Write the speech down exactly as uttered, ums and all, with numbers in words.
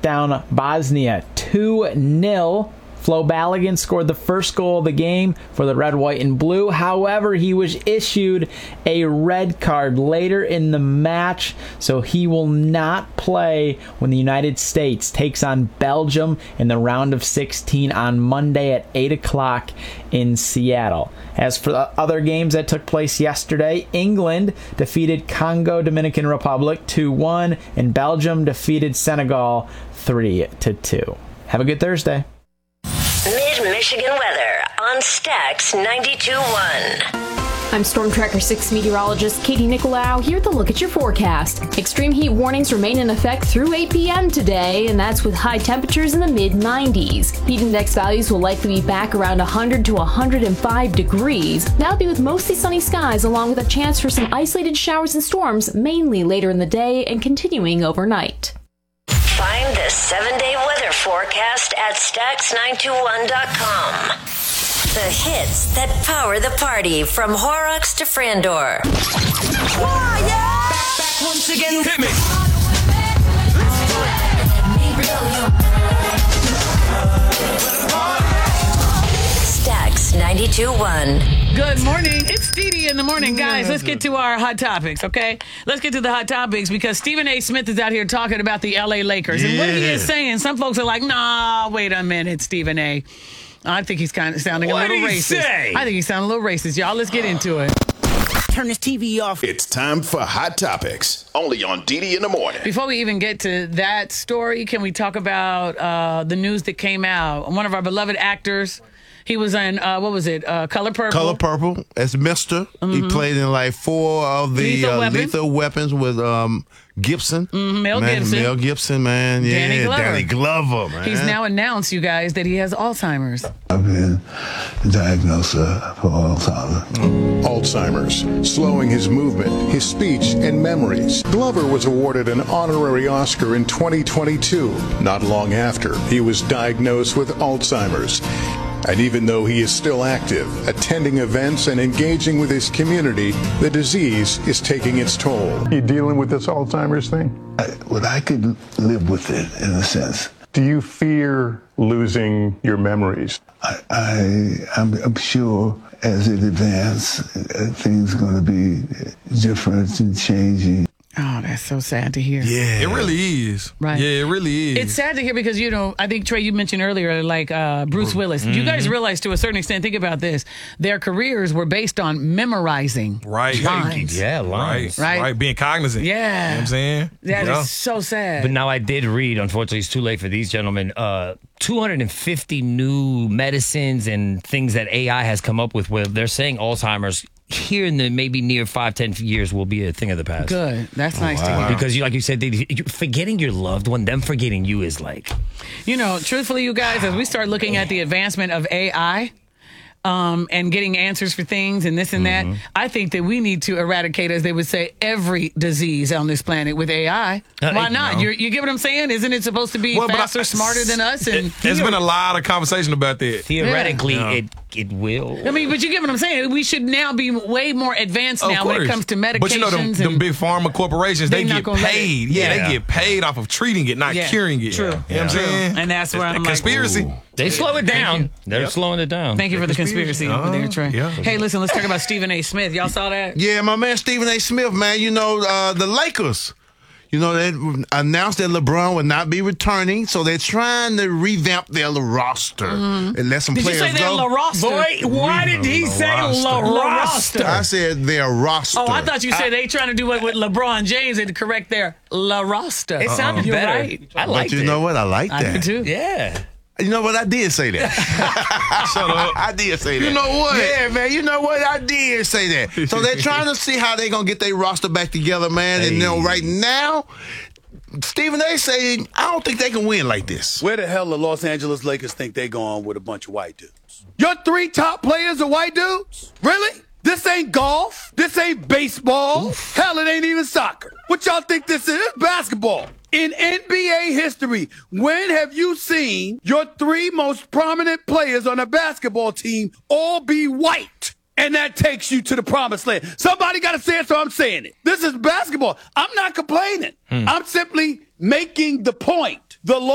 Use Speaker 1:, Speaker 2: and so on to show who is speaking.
Speaker 1: down Bosnia two nil. Flo Balogun scored the first goal of the game for the red, white, and blue. However, he was issued a red card later in the match, so he will not play when the United States takes on Belgium in the round of sixteen on Monday at eight o'clock in Seattle. As for the other games that took place yesterday, England defeated Congo Dominican Republic two one, and Belgium defeated Senegal three to two. Have a good Thursday.
Speaker 2: Mid-Michigan weather on Stax ninety-two point one.
Speaker 3: I'm Storm Tracker six meteorologist Katie Nicolau here with a look at your forecast. Extreme heat warnings remain in effect through eight p.m. today, and that's with high temperatures in the mid nineties. Heat index values will likely be back around one hundred to one hundred five degrees. That'll be with mostly sunny skies, along with a chance for some isolated showers and storms, mainly later in the day and continuing overnight.
Speaker 2: Find the seven-day weather forecast at Stax nine two one dot com. The hits that power the party from Horrocks to Frandor. Oh, yeah! Back, back once again. Hit me. Stax ninety-two point one.
Speaker 4: Good morning. It's Dee Dee in the morning. Guys, let's get to our hot topics, okay? Let's get to the hot topics because Stephen A. Smith is out here talking about the L A Lakers. Yeah. And what he is saying, some folks are like, nah, wait a minute, Stephen A. I think he's kind of sounding
Speaker 5: what
Speaker 4: a little
Speaker 5: did he
Speaker 4: racist.
Speaker 5: Say?
Speaker 4: I think he's sounding a little racist. Y'all, let's get into it.
Speaker 5: Turn this T V off.
Speaker 6: It's time for Hot Topics, only on Dee Dee in the morning.
Speaker 4: Before we even get to that story, can we talk about uh, the news that came out? One of our beloved actors, he was in, uh, what was it, uh, Color Purple?
Speaker 7: Color Purple as Mister Mm-hmm. He played in like four of the
Speaker 4: Lethal,
Speaker 7: uh,
Speaker 4: Weapon.
Speaker 7: lethal Weapons with um, Gibson.
Speaker 4: Mm-hmm. Mel
Speaker 7: man,
Speaker 4: Gibson.
Speaker 7: Mel Gibson, man. Yeah,
Speaker 4: Danny Glover.
Speaker 7: Danny Glover, man.
Speaker 4: He's now announced, you guys, that he has Alzheimer's.
Speaker 8: I've been diagnosed uh, for Alzheimer's.
Speaker 9: Alzheimer's, slowing his movement, his speech, and memories. Glover was awarded an honorary Oscar in twenty twenty-two, not long after he was diagnosed with Alzheimer's. And even though he is still active, attending events and engaging with his community, the disease is taking its toll.
Speaker 10: You dealing with this Alzheimer's thing?
Speaker 8: I, well, I could live with it in a sense.
Speaker 10: Do you fear losing your memories?
Speaker 8: I, I I'm, I'm sure as it advances, uh, things are going to be different and changing.
Speaker 4: Oh, that's so sad to hear.
Speaker 5: Yeah. It really is.
Speaker 4: Right.
Speaker 5: Yeah, it really is.
Speaker 4: It's sad to hear because, you know, I think, Trey, you mentioned earlier, like uh, Bruce Willis. Mm-hmm. You guys realize to a certain extent, think about this, their careers were based on memorizing
Speaker 5: right.
Speaker 4: lines.
Speaker 11: Yeah, lines.
Speaker 5: Right. Right. right. Being cognizant.
Speaker 4: Yeah.
Speaker 5: You know what I'm saying?
Speaker 4: That
Speaker 5: yeah.
Speaker 4: is so sad.
Speaker 11: But now I did read, unfortunately, it's too late for these gentlemen, uh, two hundred fifty new medicines and things that A I has come up with where they're saying Alzheimer's here in the maybe near five, ten years will be a thing of the past.
Speaker 4: Good. That's nice
Speaker 11: oh, wow.
Speaker 4: to hear.
Speaker 11: Because, you, like you said, they, you, forgetting your loved one, them forgetting you is like...
Speaker 4: You know, truthfully, you guys, as we start looking at the advancement of A I... Um, and getting answers for things and this and that, mm-hmm. I think that we need to eradicate, as they would say, every disease on this planet with A I. Uh, Why not? You you get what I'm saying? Isn't it supposed to be well, faster, I, smarter than us? And
Speaker 5: it, there's been a lot of conversation about that.
Speaker 11: Theoretically,
Speaker 5: yeah.
Speaker 11: it it will.
Speaker 4: I mean, but you get what I'm saying? We should now be way more advanced
Speaker 5: of
Speaker 4: now
Speaker 5: course.
Speaker 4: when it comes to medications.
Speaker 5: But you know, them, them big pharma corporations, they get paid. Yeah, yeah, they get paid off of treating it, not
Speaker 4: yeah.
Speaker 5: curing it.
Speaker 4: True.
Speaker 5: You know what I'm saying?
Speaker 4: And that's where I'm like...
Speaker 5: Conspiracy.
Speaker 11: Ooh. They slow it down. They're yep. slowing it down.
Speaker 4: Thank you for the conspiracy over there, Trey. Yeah. Hey, listen, let's talk about Stephen A. Smith. Y'all saw that?
Speaker 7: Yeah, my man Stephen A. Smith, man. You know, uh, the Lakers, you know, they announced that LeBron would not be returning, so they're trying to revamp their roster mm-hmm. and let some
Speaker 4: did
Speaker 7: players go.
Speaker 4: Did you say their La roster?
Speaker 11: Boy, why did he say La roster?
Speaker 7: I said their roster.
Speaker 4: Oh, I thought you said I, they trying to do what with LeBron James and correct their La roster.
Speaker 11: It sounded
Speaker 4: You're
Speaker 11: better.
Speaker 4: Right.
Speaker 11: I liked
Speaker 7: but you
Speaker 11: it.
Speaker 7: know what? I like that.
Speaker 4: I do too.
Speaker 11: Yeah.
Speaker 7: You know what? I did say that.
Speaker 5: Shut up.
Speaker 7: I did say that.
Speaker 5: You know what?
Speaker 7: Yeah, man. You know what? I did say that. So they're trying to see how they're going to get their roster back together, man. Hey. And, you know, right now, Stephen A. saying, I don't think they can win like this.
Speaker 12: Where the hell the Los Angeles Lakers think they going with a bunch of white dudes? Your three top players are white dudes? Really? This ain't golf. This ain't baseball. Oof. Hell, it ain't even soccer. What y'all think this is? It's basketball. In N B A history, when have you seen your three most prominent players on a basketball team all be white? And that takes you to the promised land. Somebody got to say it, so I'm saying it. This is basketball. I'm not complaining. Hmm. I'm simply making the point. The